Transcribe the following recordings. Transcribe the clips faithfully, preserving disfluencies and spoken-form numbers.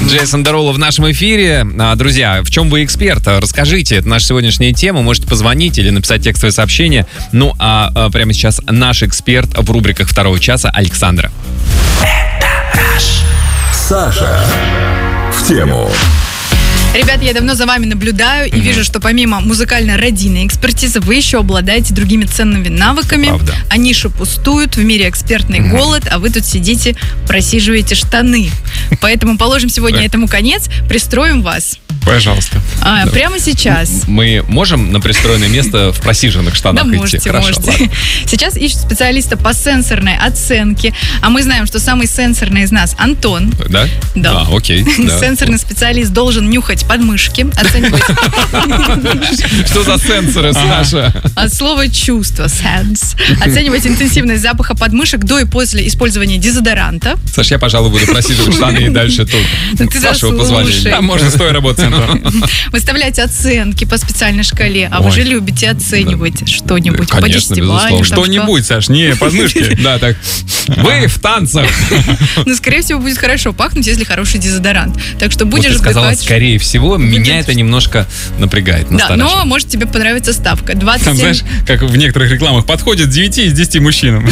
Джейсон Деруло в нашем эфире. Друзья, в чем вы эксперт? Расскажите, это наша сегодняшняя тема. Можете позвонить или написать текстовое сообщение. Ну, а, а прямо сейчас наш эксперт в рубриках второго часа Александра. Саша в тему. Ребята, я давно за вами наблюдаю и mm-hmm. вижу, что помимо музыкально-родийной экспертизы вы еще обладаете другими ценными навыками. Правда. А ниши пустуют, в мире экспертный mm-hmm. голод, а вы тут сидите, просиживаете штаны. Поэтому положим сегодня этому конец, пристроим вас. Пожалуйста. А, да. Прямо сейчас. Мы можем на пристроенное место в просиженных штанах да, идти? можете, Хорошо, можете. ладно. Сейчас ищут специалиста по сенсорной оценке. А мы знаем, что самый сенсорный из нас Антон. Да? Да. А, окей. Да. Сенсорный специалист должен нюхать подмышки, оценивать... Что за сенсоры, Саша? От слова чувство, sense. Оценивать интенсивность запаха подмышек до и после использования дезодоранта. Саш, я, пожалуй, буду просиживать штаны и дальше тут. Ты С вашего позволения. Там можно стоя работать. Выставлять оценки по специальной шкале. А Ой. Вы же любите оценивать да. что-нибудь Конечно, по десятибалльному. Что-нибудь, Саш, не подмышки. Да, так. Вы в танцах. Ну, скорее всего, будет хорошо пахнуть, если хороший дезодорант. Так что будешь вот ты сказала, вдыхать... скорее всего, меня это немножко напрягает. Да, но может тебе понравится ставка. двадцать семь... Там, знаешь, как в некоторых рекламах, подходит девять из десяти мужчинам.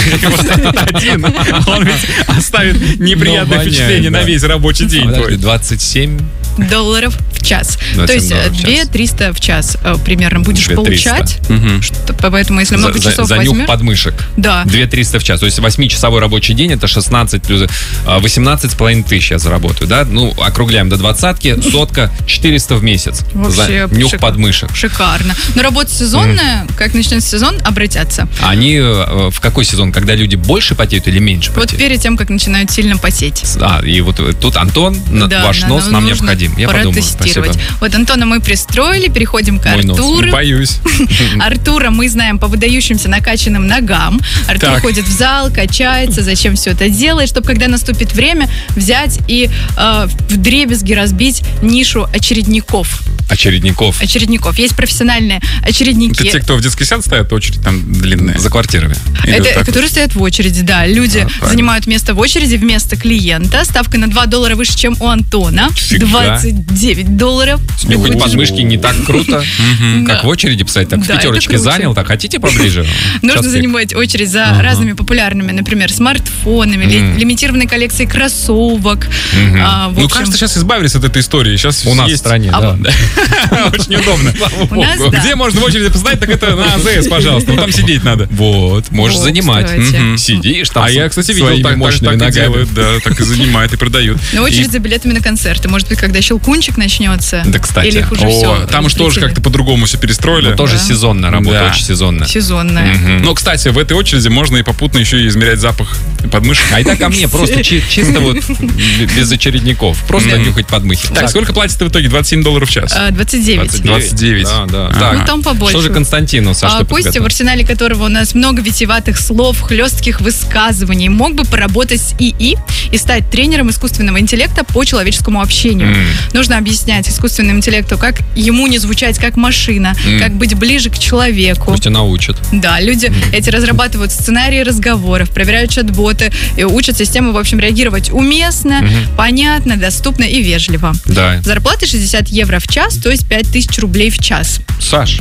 Один, он ведь оставит неприятное впечатление на весь рабочий день твой. двадцать семь долларов в час. То есть две триста в час примерно будешь получать. Поэтому, если много часов возьмешь... За нюх подмышек. Да. две триста в час. То есть восьмичасовой рабочий день, это шестнадцать плюс восемнадцать с половиной тысяч я заработаю, да? Ну, округляем до двадцатки, сотка, четыреста в месяц. Вообще за нюх шик... подмышек. Шикарно. Но работа сезонная, mm. как начнется сезон, обратятся. А они в какой сезон? Когда люди больше потеют или меньше потеют? Вот перед тем, как начинают сильно потеть. А, и вот тут Антон, да, ваш да, нос нам необходим. Я подумаю. Спасибо. Вот Антона мы пристроили, переходим к Мой Артуру. Боюсь. Артура мы знаем по выдающимся накачанным ногам. Артур так. ходит в зал, качается. Зачем все это делает? Чтобы, когда наступит время, взять и э, вдребезги разбить нишу очередников. Очередников. Очередников. Есть профессиональные очередники. Это те, кто в детский сад стоят, очередь там длинная. За квартирами. Это, которые стоят в очереди, да. Люди а, занимают место в очереди вместо клиента. Ставка на два доллара выше, чем у Антона. Фига. двадцать девять долларов. Нюхать подмышки не так круто, как в очереди, кстати. Так в пятерочке занял. Так хотите поближе? Нужно занимать очередь за разными популярными, например, смартфонами, лимитированной коллекцией кроссовок. Ну, кажется, сейчас избавились от этой истории. Сейчас у нас в стране, да. Очень удобно. У нас, да. Где можно в очереди поставить, так это на АЗС, пожалуйста. Вот там сидеть надо. Вот, можешь вот, занимать. Угу. Сидишь там. А я, кстати, видел, так, мощными так, так ногами. и делают, да, так и занимают, и продают. Но очередь и... за билетами на концерты. Может быть, когда Щелкунчик начнется. Да, кстати. Или их уже О, все. там уж тоже как-то по-другому все перестроили. Но тоже да. сезонная работа, да. очень сезонная. Сезонная. Угу. Но, кстати, в этой очереди можно и попутно еще и измерять запах подмышек. А это ко мне просто чи- чисто вот без очередников. Просто нюхать подмыхи. Так, сколько платите в итоге? двадцать семь долларов в час? двадцать девять. двадцать девять. Да, да. Ага. Так, ну, там побольше. Что же Константину, Саша, а, Костя, в арсенале которого у нас много витиеватых слов, хлестких высказываний, мог бы поработать с ИИ и стать тренером искусственного интеллекта по человеческому общению. Mm. Нужно объяснять искусственному интеллекту, как ему не звучать как машина, mm. как быть ближе к человеку. Пусть и научат. Да, люди mm. эти разрабатывают сценарии разговоров, проверяют чат-боты и учат систему, в общем, реагировать уместно, mm-hmm. понятно, доступно и вежливо. Да. Зарплата шестьдесят евро в час, то есть пять тысяч рублей в час. Саш,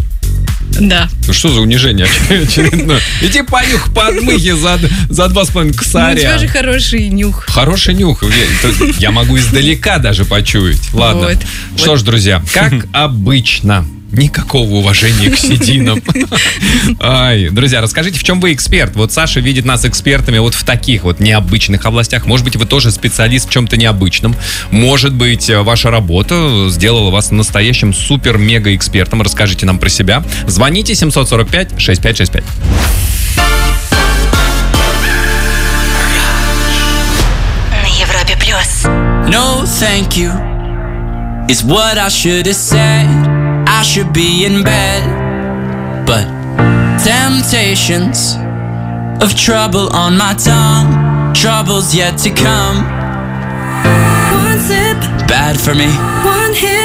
да. Ну что за унижение очередное? Иди понюх подмыхи за, за два с половиной косаря. Ну, у тебя же хороший нюх. Хороший нюх. Я, я могу издалека даже почуять. Ладно. Вот. Что вот. ж, друзья, как обычно, никакого уважения к сединам. Ай, друзья, расскажите, в чем вы эксперт? Вот Саша видит нас экспертами вот в таких вот необычных областях. Может быть, вы тоже специалист в чем-то необычном. Может быть, ваша работа сделала вас настоящим супер-мега-экспертом. Расскажите нам про себя. Звоните семь сорок пять шестьдесят пять шестьдесят пять. На Европе плюс. No, thank you. It's what I should have said. I should be in bed, but temptations of trouble on my tongue, trouble's yet to come. One sip, bad for me. One hit.